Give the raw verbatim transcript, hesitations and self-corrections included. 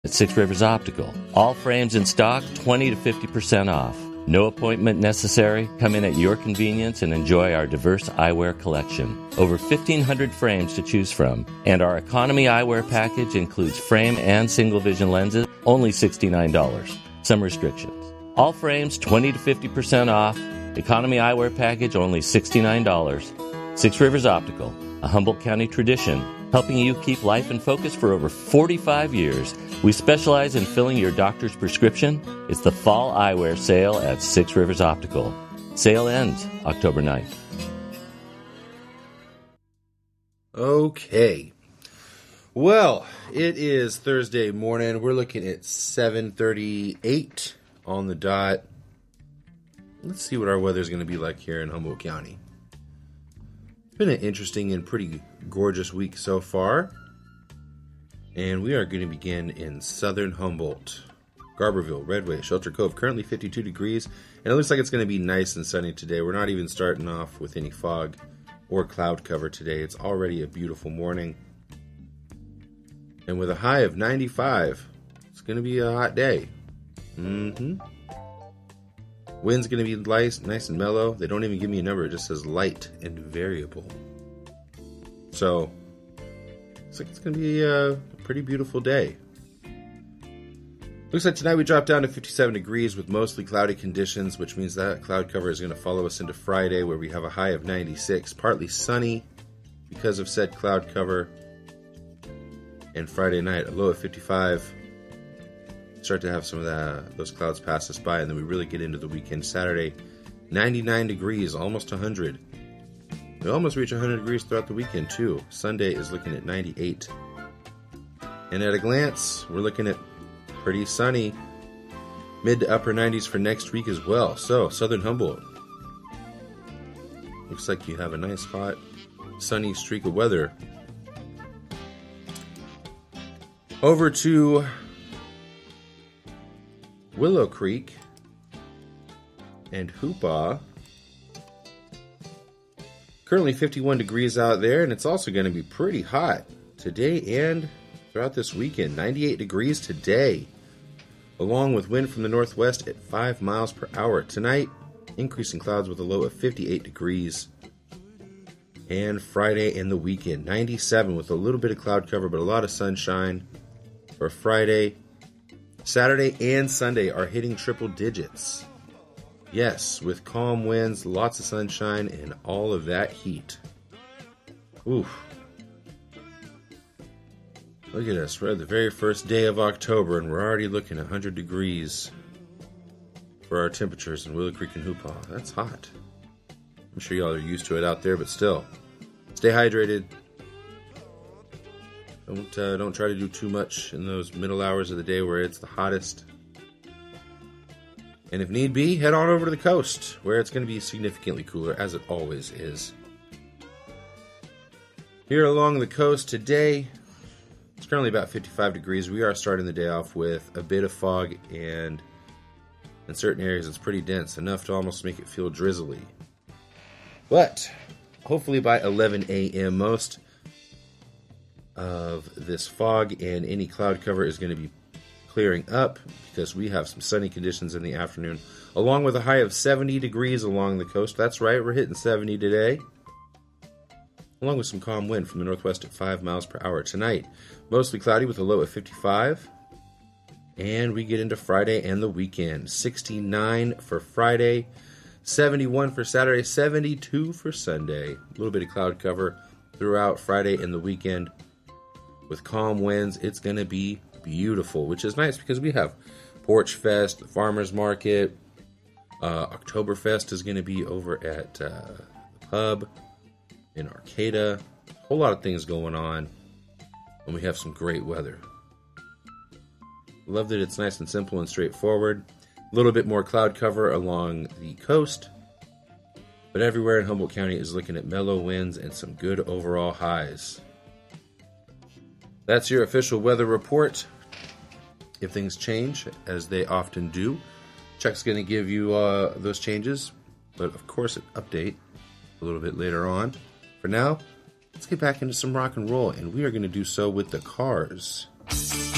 at Six Rivers Optical. All frames in stock, twenty to fifty percent off. No appointment necessary. Come in at your convenience and enjoy our diverse eyewear collection. Over fifteen hundred frames to choose from. And our economy eyewear package includes frame and single vision lenses, only sixty-nine dollars. Some restrictions. All frames, twenty to fifty percent off. Economy eyewear package, only sixty-nine dollars. Six Rivers Optical, a Humboldt County tradition, helping you keep life in focus for over forty-five years. We specialize in filling your doctor's prescription. It's the Fall Eyewear Sale at Six Rivers Optical. Sale ends October ninth. Okay. Well, it is Thursday morning. We're looking at seven thirty-eight on the dot. Let's see what our weather's going to be like here in Humboldt County. It's been an interesting and pretty gorgeous week so far. And we are going to begin in southern Humboldt. Garberville, Redway, Shelter Cove, currently fifty-two degrees. And it looks like it's going to be nice and sunny today. We're not even starting off with any fog or cloud cover today. It's already a beautiful morning. And with a high of ninety-five, it's going to be a hot day. Mm-hmm. Wind's going to be nice, nice and mellow. They don't even give me a number. It just says light and variable. So, looks like it's going to be a pretty beautiful day. Looks like tonight we drop down to fifty-seven degrees with mostly cloudy conditions, which means that cloud cover is going to follow us into Friday, where we have a high of ninety-six, partly sunny because of said cloud cover. And Friday night, a low of fifty-five. Start to have some of that, those clouds pass us by, and then we really get into the weekend. Saturday, ninety-nine degrees, almost one hundred. We almost reach one hundred degrees throughout the weekend, too. Sunday is looking at ninety-eight. And at a glance, we're looking at pretty sunny, mid to upper nineties for next week as well. So, Southern Humboldt. Looks like you have a nice, hot, sunny streak of weather. Over to Willow Creek and Hoopaw. Currently fifty-one degrees out there, and it's also going to be pretty hot today and throughout this weekend. ninety-eight degrees today, along with wind from the northwest at five miles per hour. Tonight, increasing clouds with a low of fifty-eight degrees. And Friday and the weekend, ninety-seven with a little bit of cloud cover, but a lot of sunshine for Friday. Saturday and Sunday are hitting triple digits. Yes, with calm winds, lots of sunshine, and all of that heat. Oof. Look at us. We're at the very first day of October, and we're already looking at one hundred degrees for our temperatures in Willow Creek and Hoopaw. That's hot. I'm sure y'all are used to it out there, but still. Stay hydrated. Don't, uh, don't try to do too much in those middle hours of the day where it's the hottest. And if need be, head on over to the coast, where it's going to be significantly cooler, as it always is. Here along the coast today, it's currently about fifty-five degrees. We are starting the day off with a bit of fog, and in certain areas it's pretty dense, enough to almost make it feel drizzly. But hopefully by eleven a.m. most of this fog and any cloud cover is going to be clearing up, because we have some sunny conditions in the afternoon, along with a high of seventy degrees along the coast. That's right, we're hitting seventy today, along with some calm wind from the northwest at five miles per hour. Tonight, mostly cloudy with a low of fifty-five, and we get into Friday and the weekend. sixty-nine for Friday, seventy-one for Saturday, seventy-two for Sunday. A little bit of cloud cover throughout Friday and the weekend. With calm winds, it's going to be beautiful, which is nice because we have Porch Fest, the Farmers Market, uh, Oktoberfest is going to be over at uh, the pub in Arcata. A whole lot of things going on, and we have some great weather. Love that it's nice and simple and straightforward. A little bit more cloud cover along the coast, but everywhere in Humboldt County is looking at mellow winds and some good overall highs. That's your official weather report. If things change, as they often do, Chuck's going to give you uh, those changes, but of course an update a little bit later on. For now, let's get back into some rock and roll, and we are going to do so with the Cars.